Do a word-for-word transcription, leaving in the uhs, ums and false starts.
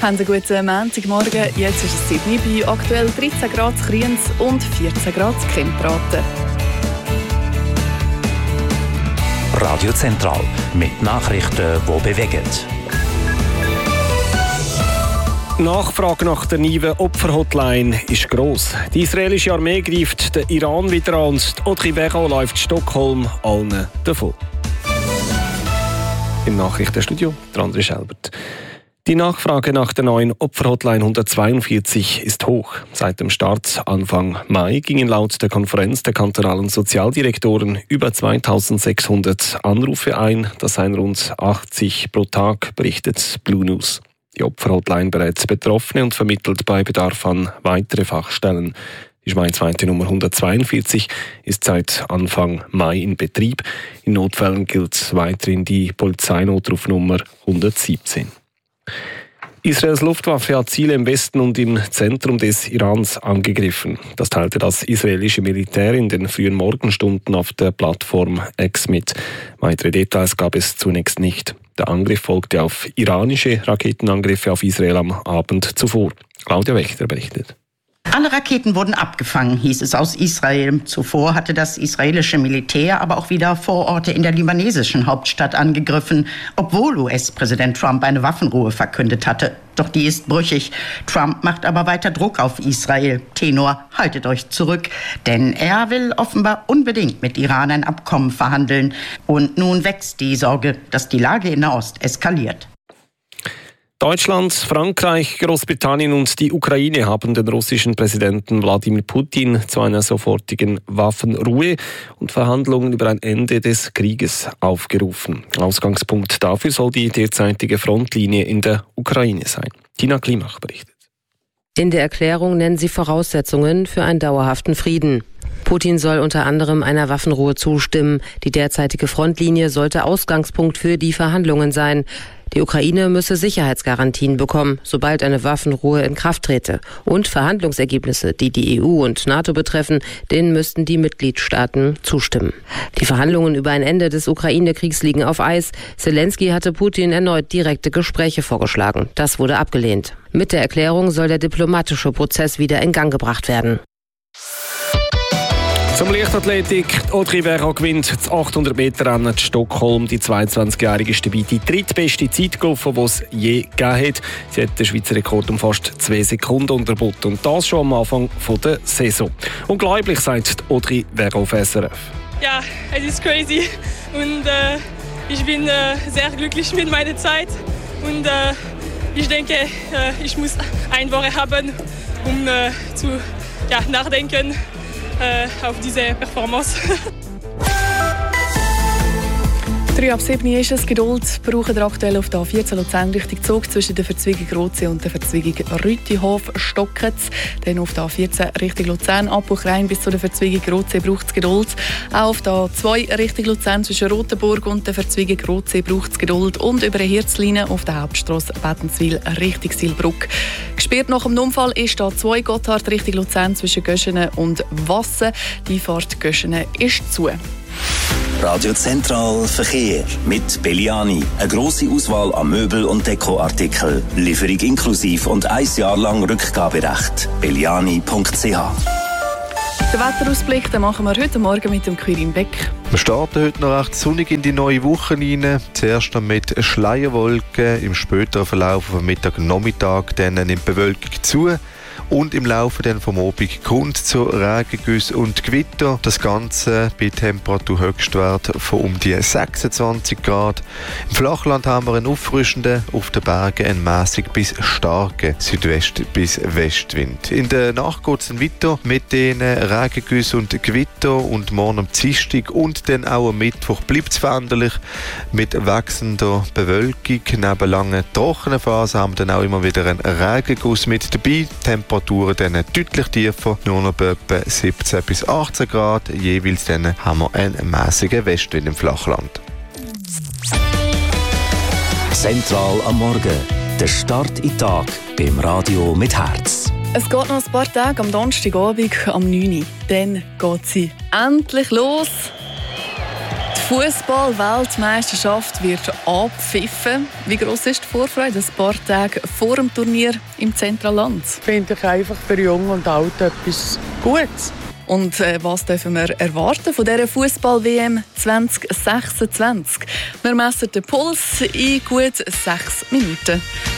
Haben Sie einen guten Montagmorgen. Jetzt ist es sieben Uhr bei aktuell dreizehn Grad in Kriens und vierzehn Grad in Kempraten. Radio Zentral mit Nachrichten, die bewegen. Die Nachfrage nach der neuen Opferhotline ist gross. Die israelische Armee greift den Iran wieder an und die Audrey Vero läuft Stockholm allen davon. Im Nachrichtenstudio André Schelbert. Die Nachfrage nach der neuen Opferhotline hundertzweiundvierzig ist hoch. Seit dem Start Anfang Mai gingen laut der Konferenz der kantonalen Sozialdirektoren über zweitausendsechshundert Anrufe ein. Das seien rund achtzig pro Tag, berichtet Blue News. Die Opferhotline berät Betroffene und vermittelt bei Bedarf an weitere Fachstellen. Die schweizweite Nummer hundertzweiundvierzig ist seit Anfang Mai in Betrieb. In Notfällen gilt weiterhin die Polizeinotrufnummer hundertsiebzehn. Israels Luftwaffe hat Ziele im Westen und im Zentrum des Irans angegriffen. Das teilte das israelische Militär in den frühen Morgenstunden auf der Plattform X mit. Weitere Details gab es zunächst nicht. Der Angriff folgte auf iranische Raketenangriffe auf Israel am Abend zuvor. Claudia Wächter berichtet. Alle Raketen wurden abgefangen, hieß es aus Israel. Zuvor hatte das israelische Militär aber auch wieder Vororte in der libanesischen Hauptstadt angegriffen, obwohl U S-Präsident Trump eine Waffenruhe verkündet hatte. Doch die ist brüchig. Trump macht aber weiter Druck auf Israel. Tenor, haltet euch zurück, denn er will offenbar unbedingt mit Iran ein Abkommen verhandeln. Und nun wächst die Sorge, dass die Lage in Nahost eskaliert. Deutschland, Frankreich, Großbritannien und die Ukraine haben den russischen Präsidenten Wladimir Putin zu einer sofortigen Waffenruhe und Verhandlungen über ein Ende des Krieges aufgerufen. Ausgangspunkt dafür soll die derzeitige Frontlinie in der Ukraine sein. Tina Klimach berichtet. In der Erklärung nennen sie Voraussetzungen für einen dauerhaften Frieden. Putin soll unter anderem einer Waffenruhe zustimmen. Die derzeitige Frontlinie sollte Ausgangspunkt für die Verhandlungen sein. Die Ukraine müsse Sicherheitsgarantien bekommen, sobald eine Waffenruhe in Kraft trete. Und Verhandlungsergebnisse, die die E U und NATO betreffen, denen müssten die Mitgliedstaaten zustimmen. Die Verhandlungen über ein Ende des Ukraine-Kriegs liegen auf Eis. Zelensky hatte Putin erneut direkte Gespräche vorgeschlagen. Das wurde abgelehnt. Mit der Erklärung soll der diplomatische Prozess wieder in Gang gebracht werden. Zum Leichtathletik. Audrey Vero gewinnt das achthundert Meter Rennen in Stockholm. Die zweiundzwanzigjährige ist dabei die drittbeste Zeit gelaufen, die es je gegeben hat. Sie hat den Schweizer Rekord um fast zwei Sekunden unterboten. Und das schon am Anfang der Saison. Unglaublich, sagt Audrey Vero auf S R F. Ja, es ist crazy. Und äh, ich bin äh, sehr glücklich mit meiner Zeit. Und äh, ich denke, äh, ich muss eine Woche haben, um äh, zu ja, nachdenken auf diese Performance. drei ab sieben ist es. Geduld brauchen wir aktuell auf der A vierzehn Luzern Richtung Zug zwischen der Verzweigung Rotsee und der Verzweigung Rütihof Stocketz. Dann auf der A vierzehn Richtung Luzern, Abbruch rein bis zu der Verzweigung Rotsee braucht es Geduld. Auch auf der A zwei Richtung Luzern zwischen Rotenburg und der Verzweigung Rotsee braucht es Geduld. Und über eine Hirzlinie auf der Hauptstrasse Wädenswil Richtung Silbruck. Gesperrt nach dem Unfall ist die A zwei Gotthard Richtung Luzern zwischen Göschenen und Wassen. Die Fahrt Göschenen ist zu. Radio Zentral Verkehr mit Belliani. Eine grosse Auswahl an Möbel- und Dekoartikeln. Lieferung inklusiv und ein Jahr lang Rückgaberecht. belliani punkt c h. Den Wetterausblick den machen wir heute Morgen mit dem Quirin Beck. Wir starten heute noch recht sonnig in die neue Woche rein. Zuerst noch mit Schleierwolken, im späteren Verlauf vom Mittag und Nachmittag dann nimmt die Bewölkung zu. Und im Laufe dann vom Abend kommt zu Regengüssen und Gewitter. Das Ganze bei Temperaturhöchstwert von um die sechsundzwanzig Grad. Im Flachland haben wir einen auffrischenden, auf den Bergen einen mäßig bis starken Südwest- bis Westwind. In der Nacht geht es dann weiter mit den Regengüssen und Gewitter und morgen am Dienstag und dann auch am Mittwoch bleibt es veränderlich mit wechselnder Bewölkung. Neben langen trockenen Phasen haben wir dann auch immer wieder einen Regenguss mit dabei. Temperatur Temperaturen dann deutlich tiefer, nur noch bei etwa siebzehn bis achtzehn Grad. Jeweils dann haben wir einen mäßigen Westwind im Flachland. Zentral am Morgen. Der Start in den Tag beim Radio mit Herz. Es geht noch ein paar Tage am Donnerstagabend am neun Uhr. Dann geht sie endlich los. Die Fußball-Weltmeisterschaft wird abpfiffen. Wie gross ist die Vorfreude ein paar Tage vor dem Turnier im Zentralland? Finde ich einfach für Jung und Alt etwas Gutes. Und äh, was dürfen wir erwarten von dieser Fußball-W M zwanzig sechsundzwanzig? Wir messen den Puls in gut sechs Minuten.